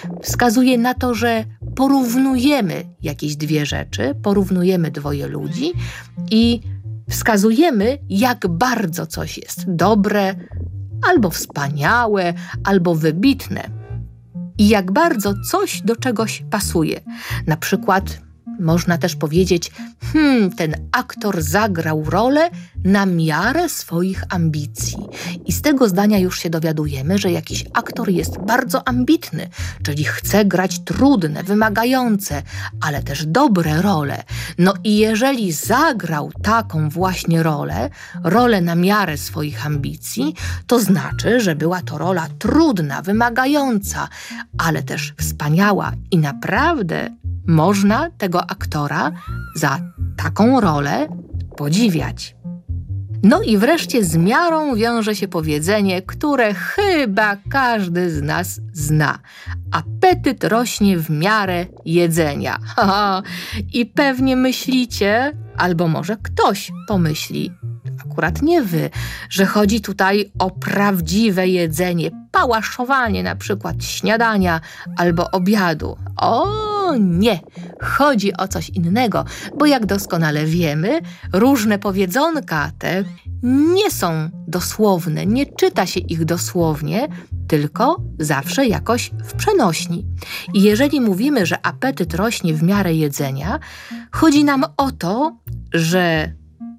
wskazuje na to, że porównujemy jakieś dwie rzeczy, porównujemy dwoje ludzi i wskazujemy, jak bardzo coś jest dobre, albo wspaniałe, albo wybitne. I jak bardzo coś do czegoś pasuje. Na przykład można też powiedzieć, ten aktor zagrał rolę na miarę swoich ambicji. I z tego zdania już się dowiadujemy, że jakiś aktor jest bardzo ambitny, czyli chce grać trudne, wymagające, ale też dobre role. No i jeżeli zagrał taką właśnie rolę na miarę swoich ambicji, to znaczy, że była to rola trudna, wymagająca, ale też wspaniała i naprawdę można tego aktora za taką rolę podziwiać. No i wreszcie z miarą wiąże się powiedzenie, które chyba każdy z nas zna. Apetyt rośnie w miarę jedzenia. I pewnie myślicie, albo może ktoś pomyśli, akurat nie wy, że chodzi tutaj o prawdziwe jedzenie, pałaszowanie na przykład śniadania albo obiadu. O nie, chodzi o coś innego, bo jak doskonale wiemy, różne powiedzonka te nie są dosłowne, nie czyta się ich dosłownie, tylko zawsze jakoś w przenośni. I jeżeli mówimy, że apetyt rośnie w miarę jedzenia, chodzi nam o to, że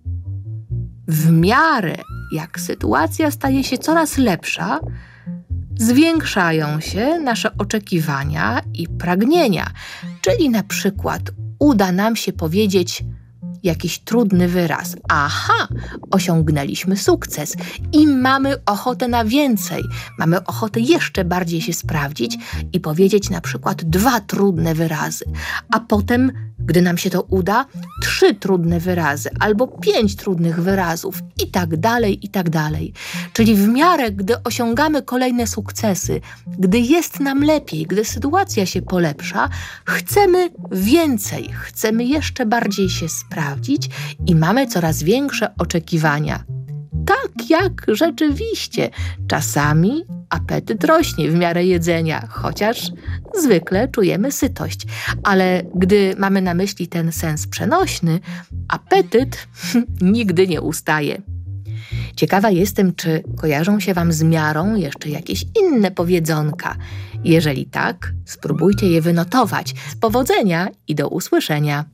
w miarę jak sytuacja staje się coraz lepsza, zwiększają się nasze oczekiwania i pragnienia. Czyli na przykład uda nam się powiedzieć jakiś trudny wyraz. Aha, osiągnęliśmy sukces i mamy ochotę na więcej. Mamy ochotę jeszcze bardziej się sprawdzić i powiedzieć na przykład 2 trudne wyrazy. A potem, gdy nam się to uda, 3 trudne wyrazy albo 5 trudnych wyrazów i tak dalej, i tak dalej. Czyli w miarę, gdy osiągamy kolejne sukcesy, gdy jest nam lepiej, gdy sytuacja się polepsza, chcemy więcej, chcemy jeszcze bardziej się sprawdzić i mamy coraz większe oczekiwania. Tak jak rzeczywiście czasami apetyt rośnie w miarę jedzenia, chociaż zwykle czujemy sytość. Ale gdy mamy na myśli ten sens przenośny, apetyt nigdy nie ustaje. Ciekawa jestem, czy kojarzą się wam z miarą jeszcze jakieś inne powiedzonka. Jeżeli tak, spróbujcie je wynotować. Powodzenia i do usłyszenia.